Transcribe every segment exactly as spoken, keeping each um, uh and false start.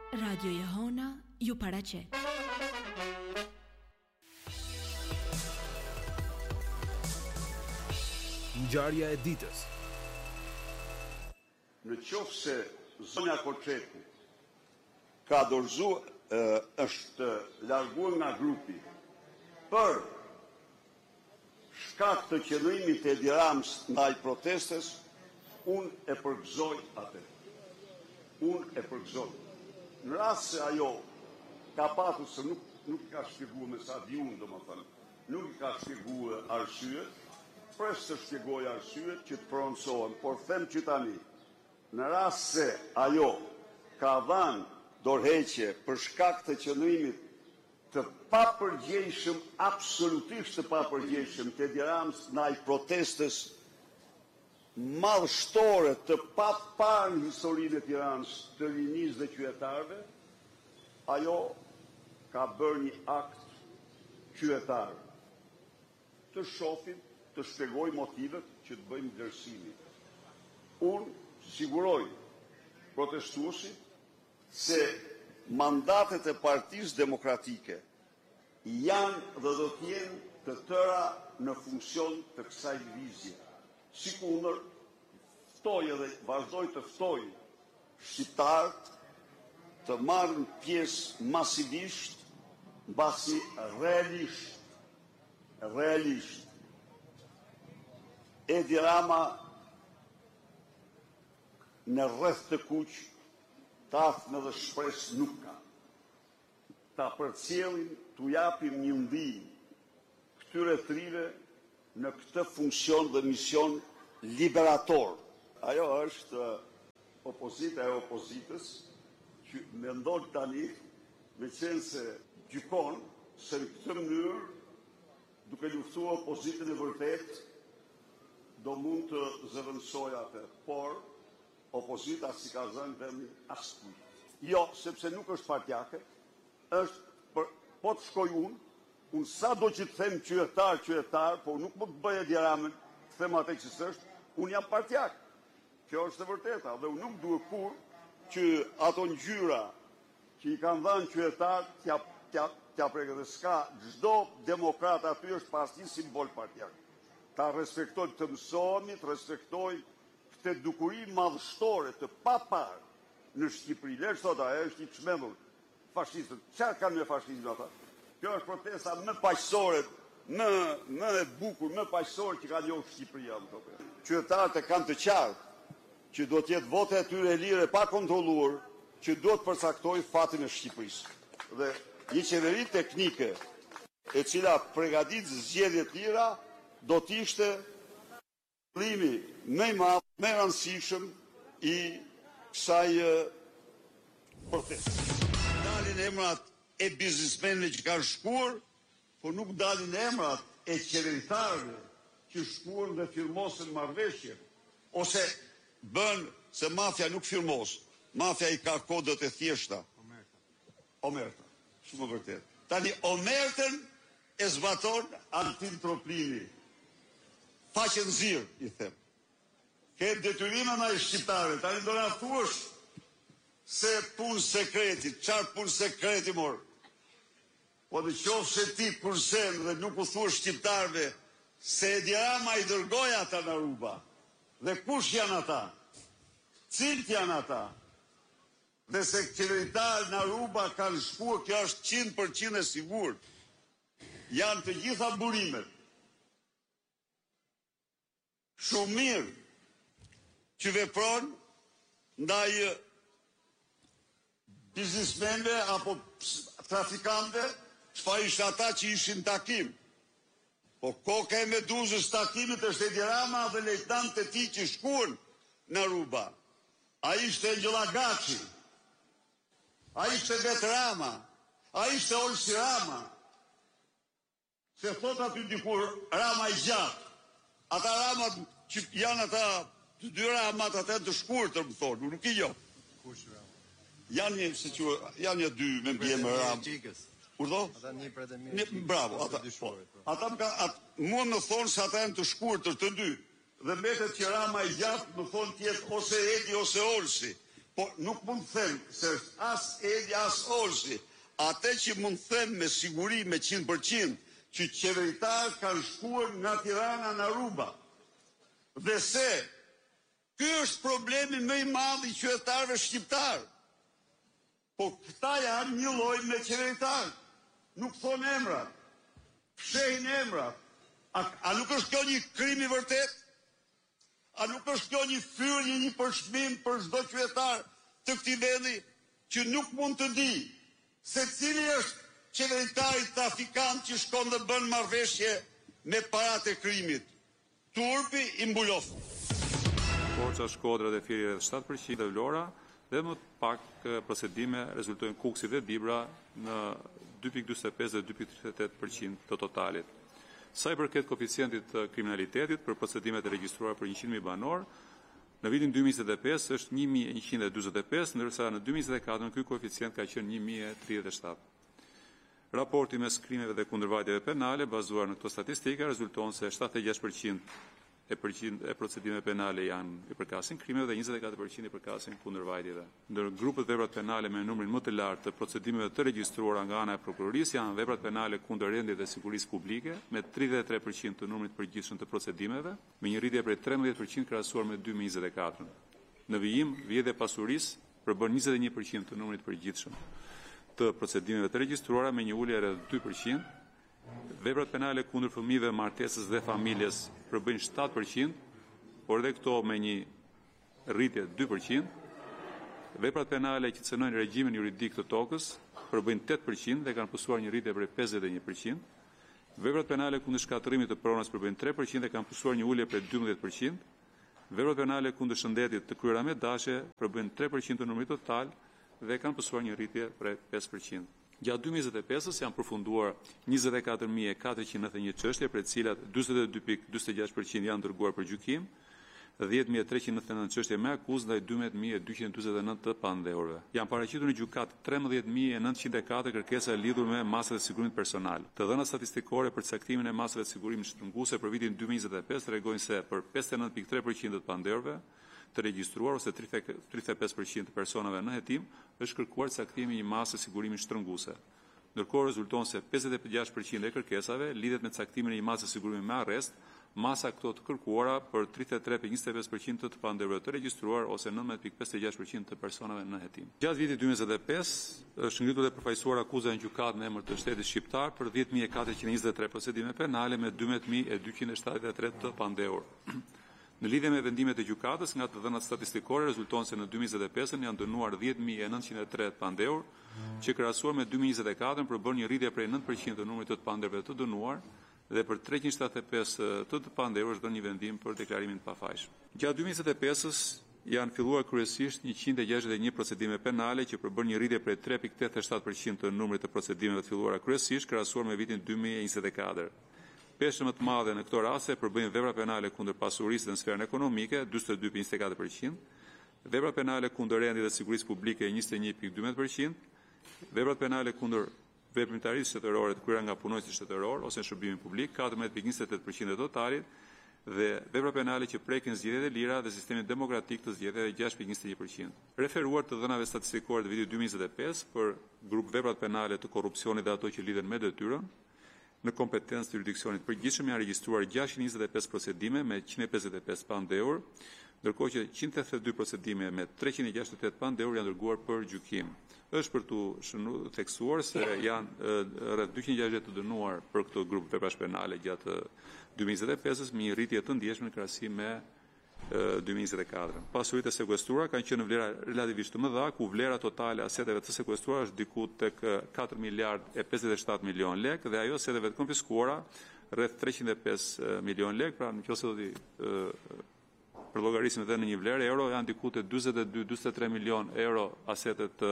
Radio Jehona ju paraqet. Ngjarja e ditës. Në qoftë se zonja Koçeti ka dorëzuar, është larguar nga grupi për shkak të qëndrimit të Edi Ramës ndaj protestës, unë e përgëzoj atë. Unë e përgëzoj. Në rast se ajo ka patur se nuk nuk ka shpjeguar me sa di unë, domethënë, nuk ka shpjeguar arsyet, pres të shpjegoj arsyet që të pronësohen, por them që tani, në rast se ajo ka dhënë dorëheqje për shkak të qëndrimit të papërgjegjshëm, absolutisht të papërgjegjshëm të Edi Ramës ndaj protestës madhështore të paparë në historinë e Tiranës të rinisë dhe qytetarëve, ajo ka bërë një akt qytetar. Të shohim, të shpjegoj motivet që të bëjmë vlerësimin. Unë siguroj protestuesit se mandatet e Partisë Demokratike janë dhe do të jenë të tëra në funksion të kësaj lëvizje. Sikundër, ftoj edhe vazhdoj të ftoj shqiptarët të marrën pjesë masivisht, mbasi realisht, realisht. Edi Rama në rreth të kuq, tafnë dhe shpres nuk ka. Ta përcjellin, t'u japim një ndihmë këtyre trive në këtë funksion dhe mision liberator. Ajo është opozita e opozitës që mendon tani me qenë se gjykon se në këtë mënyrë, duke luftuar opozitën e vërtet, do mund të zëvendësoj atë, por opozita si ka zënë vendin askujt. Jo, sepse nuk është partjake, është për, po të shkoj unë, unë sa do që të them qytetar, qytetar, por nuk më të bëj Edi Ramën, të them atë që s'është, unë jam partjak. Kjo është e vërteta, dhe unë nuk duhet kur që ato ngjyra që i kanë dhënë qytetar t'ja t'ja t'ja prekë dhe s'ka, çdo demokrat aty është pas një simbol partjak. Ta respektoj të mësohemi, të respektoj këtë dukuri madhështore të papar në Shqipëri. Lesh thot, ajo është i çmendur. Fashistët, çfarë kanë me fashizmin ata? Kjo është protesta më paqësore, më më e bukur, më paqësore që ka njohur Shqipëria më thotë. Qytetarët e kanë të qartë që do të jetë vote e tyre lire pa kontrolluar, që do të përcaktojë fatin e Shqipërisë. Dhe një qeveri teknike e cila përgatit zgjedhje të lira do të ishte qëllimi më i madh, më i rëndësishëm i kësaj proteste. Dalin emrat e biznesmenëve që kanë shkuar, por nuk dalin emrat e qeveritarëve që shkuan dhe firmosën marrëveshje, ose bën se mafia nuk firmos. Mafia i ka kodët e thjeshta. Omerta. Omerta. Shumë e vërtet. Tani omertën e zbaton Altin Troplini. Faqen zirë, i them. Ke detyrime nga i shqiptare. Tani do na thuash se punë sekreti, çfarë punë sekreti morë. Po në qoftë se ti kursen dhe nuk u thua shqiptarve se Edi Rama i dërgoi ata në Aruba. Dhe kush janë ata? Cilët janë ata? Dhe se qeveritarët në Aruba kanë shkuar, kjo është njëqind përqind e sigurt. Janë të gjitha burimet. Shumë mirë që vepron ndaj biznesmenve apo trafikantëve, çfarë ishin ata që ishin takim. Po koka e Meduzës takimit është Edi Rama dhe lejtnantë e tij që shkuan në Aruba. Ai ishte Ngjella Gaçi. Ai ishte vetë Rama. Ai ishte Olsi Rama. Se thot aty dikur Rama i gjatë. Ata Ramat që janë ata të dy Ramat ata të shkurtër, më thonë, nuk i jo. Kush Rama? Janë një, se që, janë një dy me mbjemë Ramë. Urdo? Ata një për të mirë. Bravo, ata, po, ata më ka, at, mua më thonë se ata janë të shkurtër të dy. Dhe mbetet që Rama i gjatë më thonë tjetë ose Edi ose Olsi. por nuk mund të them se është as Edi as Olsi. Atë që mund të them me siguri me njëqind përqind që qeveritarët kanë shkuar nga Tirana në Aruba. Dhe se ky është problemi më i madh i qytetarëve shqiptar. Po këta janë një lloj me qeveritarë. Nuk thonë emra. Fshehin emra. A, a nuk është kjo një krim i vërtet? A nuk është kjo një fyrje, një përshmim për çdo qytetar të këtij vendi që nuk mund të di se cili është qeveritari trafikant që shkon dhe bën marrëveshje me paratë e krimit? Turpi i mbuloftë. Forca Shkodra dhe Fieri rreth shtatë përqind dhe Vlora dhe më pak procedime rezultojnë Kuksi dhe Dibra në dy pikë njëzet e pesë dhe dy pikë tridhjetë e tetë përqind të totalit. Sa i përket koeficientit të kriminalitetit për procedimet e regjistruara për njëqind mijë banor, në vitin dy mijë njëzet e pesë është një mijë e njëqind e dyzet e pesë, ndërsa në dy mijë njëzet e katër ky koeficient ka qenë një mijë e tridhjetë e shtatë. Raporti mes krimeve dhe kundërvajtjeve penale bazuar në këto statistika rezulton se shtatëdhjetë e gjashtë përqind e përqind e procedimeve penale janë i përkasin krimeve dhe njëzet e katër përqind i përkasin kundërvajtjeve. Ndër grupet veprat penale me numrin më të lartë të procedimeve të regjistruara nga ana e prokurorisë janë veprat penale kundër rendit dhe sigurisë publike me tridhjetë e tre përqind të numrit përgjithshëm të procedimeve, me një rritje prej trembëdhjetë përqind krahasuar me dy mijë njëzet e katër. Në vijim, vjedhja e pasurisë përbën njëzet e një përqind të numrit përgjithshëm të procedimeve të regjistruara me një ulje rreth dy përqind. Veprat penale kundër fëmijëve, martesës dhe familjes përbëjnë shtatë përqind, por edhe këto me një rritje dy përqind. Veprat penale që cënojnë regjimin juridik të tokës përbëjnë tetë përqind dhe kanë pësuar një rritje prej pesëdhjetë e një përqind. Veprat penale kundër shkatërimit të pronës përbëjnë tre përqind dhe kanë pësuar një ulje prej dymbëdhjetë përqind. Veprat penale kundër shëndetit të kryera me dashe përbëjnë tre përqind të numrit total dhe kanë pësuar një rritje prej pesë përqind. Gjatë dy mijë njëzet e pesës janë përfunduar njëzet e katër mijë e katërqind e nëntëdhjetë e një çështje, për të cilat dyzet e dy pikë dyzet e gjashtë përqind janë dërguar për gjykim, dhjetë mijë e treqind e nëntëdhjetë e nëntë çështje me akuzë ndaj dymbëdhjetë mijë e dyqind e dyzet e nëntë të pandehurve. Janë paraqitur në gjykatë trembëdhjetë mijë e nëntëqind e katër kërkesa lidhur me masat e sigurimit personal. Të dhënat statistikore për caktimin e masave të sigurimit shtrënguese për vitin dy mijë njëzet e pesë tregojnë se për pesëdhjetë e nëntë pikë tre përqind të pandehurve të regjistruar ose tridhjetë e pesë përqind të personave në hetim është kërkuar caktimi i një mase sigurimi shtrënguese. Ndërkohë rezulton se pesëdhjetë e gjashtë përqind e kërkesave lidhet me caktimin e një mase sigurimi me arrest, masa këto të kërkuara për tridhjetë e tre pikë njëzet e pesë përqind të të pandehurve të regjistruar ose nëntëmbëdhjetë pikë pesëdhjetë e gjashtë përqind të personave në hetim. Gjatë vitit dy mijë njëzet e pesë është ngritur dhe përfaqësuar akuza në gjykatë në emër të shtetit shqiptar për dhjetë mijë e katërqind e njëzet e tre procedime penale me dymbëdhjetë mijë e dyqind e shtatëdhjetë e tre të pandehur. Në lidhje me vendimet e gjykatës, nga të dhënat statistikore rezulton se në dy mijë njëzet e pesë janë dënuar dhjetë mijë e nëntëqind e tre të pandehur, që krahasuar me dy mijë njëzet e katër përbën një rritje prej nëntë përqind të numrit të pandehurve të dënuar dhe për treqind e shtatëdhjetë e pesë të të pandehur është dhënë një vendim për deklarimin të pafajshëm. Gjatë dy mijë njëzet e pesës janë filluar kryesisht njëqind e gjashtëdhjetë e një procedime penale që përbën një rritje prej tre pikë tetëdhjetë e shtatë përqind të numrit të procedimeve të filluara kryesisht krahasuar me vitin dy mijë njëzet e katër. Peshë më të madhe në këto raste përbëjnë vepra penale kundër pasurisë dhe në sferën ekonomike, dyzet e dy pikë njëzet e katër përqind, vepra penale kundër rendit dhe sigurisë publike njëzet e një pikë dymbëdhjetë përqind, veprat penale kundër veprimtarisë shtetërore të kryera nga punonjësi shtetëror ose në shërbimin publik, katërmbëdhjetë pikë njëzet e tetë përqind e totalit, dhe vepra penale që prekin zgjedhjet e lira dhe sistemin demokratik të zgjedhjeve gjashtë pikë njëzet e një përqind. Referuar të dhënave statistikore të vitit dy mijë njëzet e pesë për grup veprat penale të korrupsionit dhe ato që lidhen me detyrën, në kompetencë të jurisdiksionit përgjithshëm janë regjistruar gjashtëqind e njëzet e pesë procedime me njëqind e pesëdhjetë e pesë pandehur, ndërkohë që njëqind e theksatë e dy procedime me treqind e gjashtëdhjetë e tetë pandehur janë dërguar për gjykim. Është për tu shënuar theksuar se janë rreth dyqind e gjashtëdhjetë të dënuar për këtë grup veprash penale gjatë dy mijë njëzet e pesë me një rritje të ndjeshme në krahasim me dy mijë njëzet e katër. Pasuritë e sekuestruara kanë qenë në vlera relativisht të mëdha, ku vlera totale aseteve të sekuestruara është diku tek katër miliardë e pesëdhjetë e shtatë milion lekë dhe ajo aseteve të konfiskuara rreth treqind e pesë milion lekë, pra nëse do të për llogarisim edhe në një vlerë euro janë diku te dyzet e dy dyzet e tre milion euro asetet të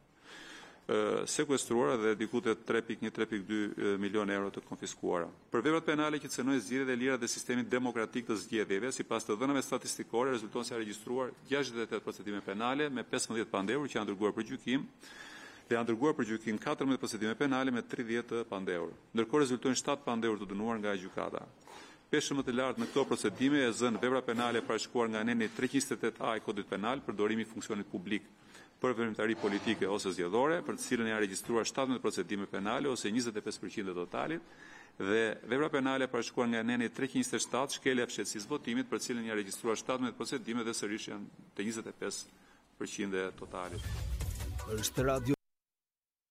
sekuestruara dhe diku te tre pikë një tre pikë dy milion euro të konfiskuara. Për veprat penale që cënojnë zgjedhjet e lira dhe sistemin demokratik të zgjedhjeve, sipas të dhënave statistikore, rezulton se janë regjistruar gjashtëdhjetë e tetë procedime penale me pesëmbëdhjetë pandehur që janë dërguar për gjykim dhe janë dërguar për gjykim katërmbëdhjetë procedime penale me tridhjetë pandehur. Ndërkohë rezultojnë shtatë pandehur të dënuar nga gjykata. peshë më të lartë në këto procedime e zënë vepra penale parashkuar nga aneni treqind njëzet e tetë A i Kodit Penal, përdorimi i funksionit publik për veprimtari politike ose zgjedhore, për të cilën janë regjistruar shtatëmbëdhjetë procedime penale ose njëzet e pesë përqind e totalit, dhe vepra penale parashkuar nga aneni treqind njëzet e shtatë shkelja fshehtësisë votimit, për të cilën janë regjistruar shtatëmbëdhjetë procedime dhe sërish janë të njëzet e pesë përqind e totalit. Është radio